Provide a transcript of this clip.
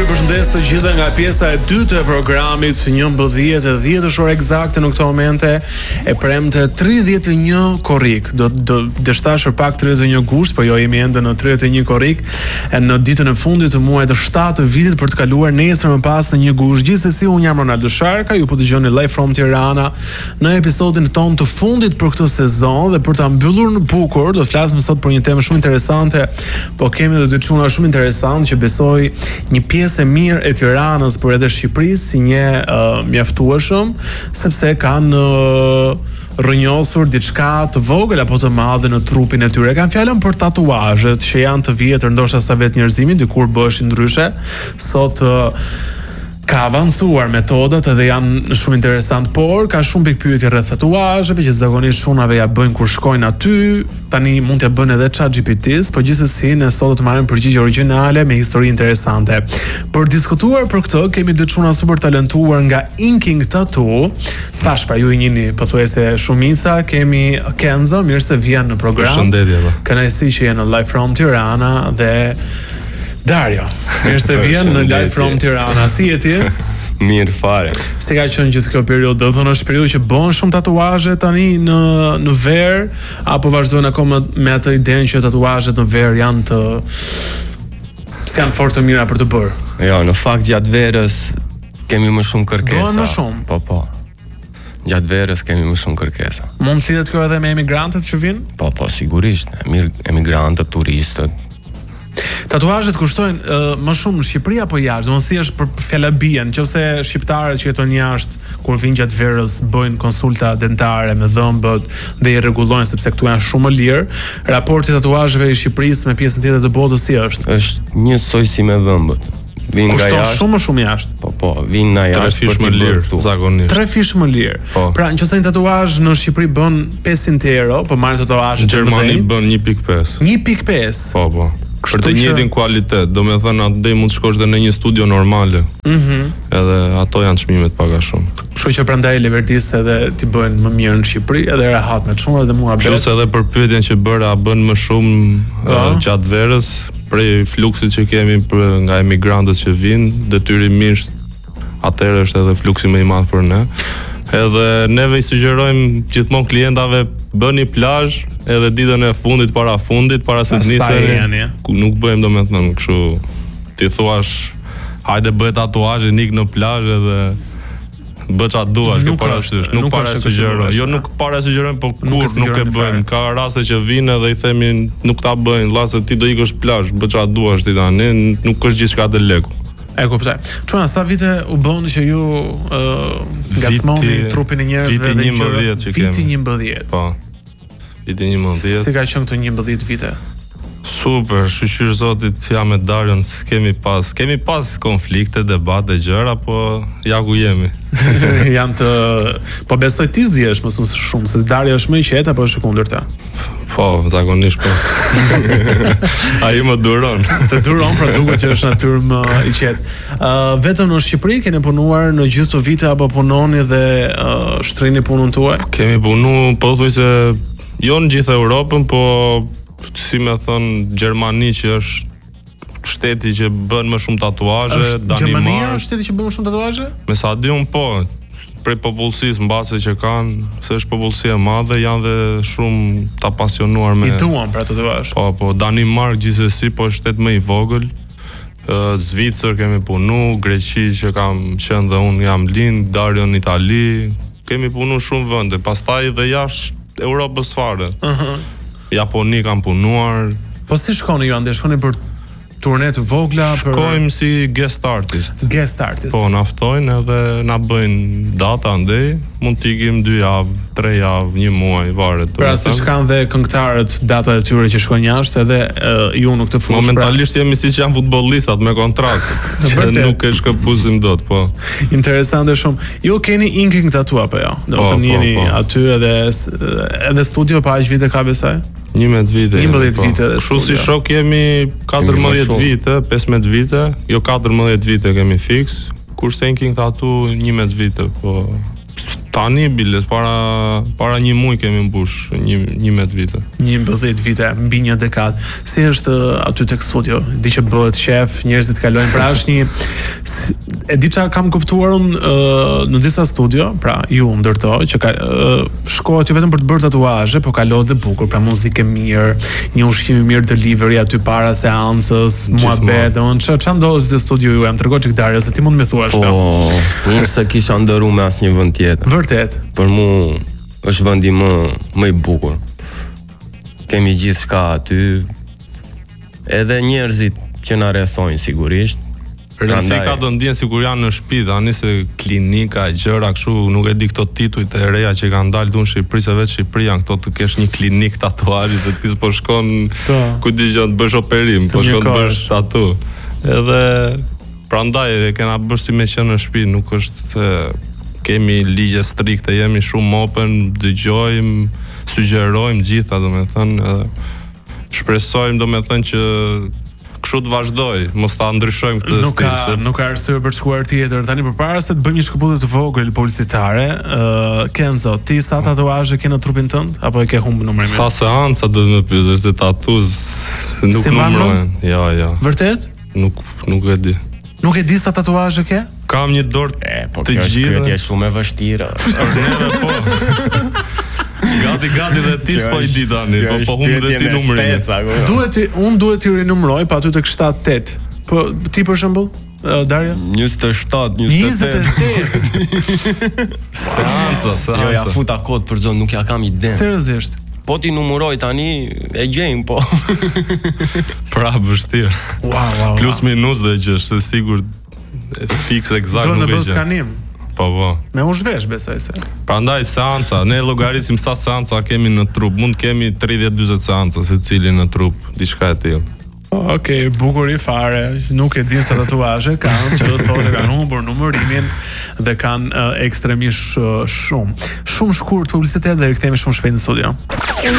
përshëndes të gjithë nga pjesa e dytë e programit 11 e 10 orë eksakte në këtë momente e premte 31 korrik. Do dështash pak 31 gusht, por jo jemi ende në 31 korrik e në ditën e fundit të muajit të 7 të vitit për të kaluar nesër më pas në 1 gusht. Gjithsesi unë jam Ronaldo Sharka, ju po dëgjoni live from Tirana në episodin ton të fundit për këtë sezon dhe për ta mbyllur në bukur do flasim sot për një temë shumë interesante, po kemi edhe dy çuna shumë interesante që besoj një pjesë e mirë e Tiranës por edhe Shqipërisë si një mjaftueshëm sepse kanë rrënjosur diçka të vogël apo të madhe në trupin e tyre. Kanë fjalën për tatuazhet që janë të vjetër, ndoshta sa vetë njerëzimi, dikur bëheshin ndryshe. Sot ka avancuar metodat edhe janë shumë interesant, por ka shumë pikpyetje rreth tatuazheve që zakonisht shunave ja bëjnë kur shkojnë aty. Tani mund t'ja bëjnë edhe ChatGPT-s, por gjithsesi ne sot do të marrim përgjigje origjinale me histori interesante. Për diskutuar për këtë kemi dy çuna super talentuar nga Inking Tattoo. Tash pra ju i njihni pothuajse shumica, kemi Kenzo, mirë se vjen në program. Përshëndetje. Kënaqësi që je në Live from Tirana dhe Dario, mirë se vjen në Live from Tirana. Si je ti? Mirë fare. Si ka qenë gjithë kjo periudhë? Do të thonë është periudhë që bën shumë tatuazhe tani në ver apo vazhdojnë akoma me atë idenë që tatuazhet në ver janë të janë fort të mira për të bërë? Jo, në fakt gjatë verës kemi më shumë kërkesa. Bëhen më shumë? Po. Gjatë verës kemi më shumë kërkesa. Mund të lidhet kjo edhe me emigrantët që vinë? Po, sigurisht. Emigrantët, turistët. Tatuazhet kushtojnë më shumë në Shqipëri apo jashtë? Domethënë si është për fjala-bien, nëse shqiptarët që jetojnë jashtë kur vinë gjatë verës bëjnë konsulta dentare me dhëmbët dhe i rregullojnë sepse këtu janë shumë më lirë. Raporti i tatuazheve i Shqipërisë me pjesën tjetër të botës si është? Është njësoj si me dhëmbët. Vinë nga jashtë. Shumë më shumë jashtë. Po, vinë nga jashtë për të bërë këtu. Zakonisht. 3 fish më lirë. Po. Pra, nëse një tatuazh në Shqipëri bën 500 euro, po marrë tatuazh në Gjermani bën 1.5. 1.5. Po. Për të njëjtin kualitet, do me thënë atë mund të shkosh dhe në një studio normale. Edhe ato janë çmimet pak a shumë. Kështu që prandaj leverdis edhe ti bëjnë më mirë në Shqipëri, edhe rehat me çuna dhe mua bëj. Plus edhe për pyetjen që bëra bën më shumë gjatë verës, prej fluksit që kemi nga emigrantët që vinë, detyrimisht atëherë është edhe fluksi më i madh për ne. Edhe neve i sugjerojmë gjithmonë klientave bëni plazh edhe ditën e fundit para se të niseni. Nuk bëjmë domethënë kështu ti thuash hajde bëj tatuazh nik në plazh edhe bëj çfarë duash, nuk parasysh, nuk para sugjeroj. Jo nuk para sugjerojmë, po kur nuk e bëjmë. Ka raste që vinë edhe i themi nuk ta bëjnë, vllazë ti do ikësh plazh, bëj çfarë duash ti tani, nuk është gjithçka të leku. E kuptoj. Çuna sa vite u bën që ju ngacmoni trupin e njerëzve dhe gjërat? Viti 11. Po. Viti 11. Si ka qenë këto 11 vite? Super, shqyr zotit jam me Darion, kemi pas konflikte, debate, gjëra, po ja ku jemi. Janë të... Po besoj ti zjesh më shumë, se Dario është më i qetë apo është kundërta? Po, zakonisht po. Ai më duron. Të duron, pra duket që është natyrë më i qetë. Vetëm në Shqipëri keni punuar në gjithë këto vite apo punoni dhe shtrini punën tuaj? Kemi punu, pothuajse jo në gjithë Europën, po si me thënë Gjermani që është shteti që bën më shumë tatuazhe, Danimark. Gjermania është shteti që bën më shumë tatuazhe? Me sa di unë po, prej popullsisë mbase që kanë, se është popullsi e madhe, janë dhe shumë të apasionuar me... I duan pra tatuazh. Po, Danimark gjithsesi po është shtet më i vogël. Zvicër kemi punu, Greqi që kam qenë dhe unë jam lind, Dario në Itali, kemi punu shumë vende, pastaj dhe jashtë Europës fare. Japoni kam punuar. Po si shkoni ju ande? Shkoni për turne të vogla? Shkojmë si guest artist. Guest artist? Po, na ftojnë edhe na bëjnë data andej, mund t'i ikim 2 javë, 3 javë, 1 muaj, varet. Pra si shkan dhe këngëtarët data e tyre që shkojnë jashtë edhe ju nuk të fush. Momentalisht jemi si që janë futbollistat me kontratë, që nuk e shkëpuzim dot, po. Interesante shumë. Ju keni Inking Tattoo apo jo? Do të jeni aty edhe studio pa aq vite ka besaj? 11 vite. 11 vite. Kështu si shok jemi 14 vite, 15 vite, jo 14 vite kemi fix, kurse Inking Tattoo 11 vite, po Tani biles para një muaj kemi mbush 11 vite. 11 vite, mbi një dekadë. Si është aty tek studio? Di që bëhet shef, njerëzit kalojnë pra është një e di çka kam kuptuar unë në disa studio, pra ju ndërto që shko aty vetëm për të bërë tatuazhe, po kalohet dhe bukur, pra muzikë mirë, një ushqim i mirë, delivery aty para seancës, muhabet, domethënë ç'a ndodhet te studio juaj, më tregon çik Dario se ti mund të më thuash këtë. Po, unë se kisha ndëruar me asnjë vend tjetër. Vërtet. Për mua është vendi më i bukur. Kemi gjithçka aty. Edhe njerëzit që na rrethojnë sigurisht. Rëndësika do ndjen sikur janë në shtëpi, tani se klinika, gjëra kështu, nuk e di këto titujt e reja që kanë dalë në Shqipëri, se vetë Shqipëria këto të kesh një klinik tatuazhi, se ti s'po shkon ku di që të bësh operim, po shkon të bësh tatu. Edhe prandaj e kena bërë si me qenë në shtëpi, nuk është kemi ligje strikte, jemi shumë open, dëgjojmë, sugjerojmë gjitha, domethënë, edhe shpresojmë domethënë që kështu të vazhdoj, mos ta ndryshojmë këtë stil. Nuk ka arsye për të shkuar tjetër. Tani përpara se të bëjmë një shkëputje të vogël publicitare, Kenzo, ti sa tatuazhe ke në trupin tënd apo e ke humbur numrin? Sa seanca do të më pyesësh se tatuz nuk numërojnë. Jo. Vërtet? Nuk e di. Nuk e di sa tatuazhe ke? Kam një dorë të gjithë. Kjo është shumë e vështirë. Po. Gati dhe ti s'po i di tani, po humbë dhe ti numrin. Unë duhet t'i rinumroj pa aty tek 7-8. Po ti për shembull, Daria? 27, 28. Seanca. Jo, ja futa kod për zonë, nuk ja kam iden. Seriozisht. Po ti numëroj tani, e gjejmë, po. Pra, vështirë. Wow. Plus minus dhe gjë, është sigur fiks eksakt nuk e gjë. Do në bës gjë. skanim. Po. Me u zhvesh besoj se. Prandaj seanca, ne llogarisim sa seanca kemi në trup. Mund kemi 30-40 seanca secili në trup, diçka e tillë. Okej, bukur i fare. Nuk e din sa tatuazhe kanë, që do të thotë kanë humbur numërimin dhe kanë ekstremisht shumë. Shumë shkurt publicitet dhe rikthehemi shumë shpejt në studio.